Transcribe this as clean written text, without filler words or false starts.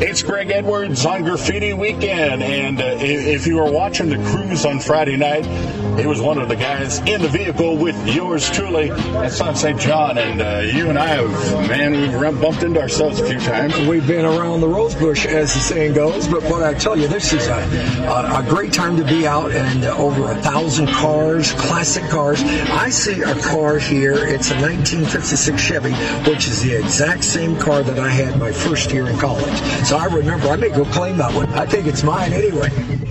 It's Greg Edwards on Graffiti Weekend, and if you were watching the cruise on Friday night, it was one of the guys in the vehicle with yours truly at South St. John, and you and I have, we've bumped into ourselves a few times. We've been around the rosebush, as the saying goes, but what I tell you, this is a great time to be out, and over 1,000 cars, classic cars. I see a car here. It's a 1956 Chevy, which is the exact same car that I had my first year in college. So I remember, I may go claim that one. I think it's mine anyway.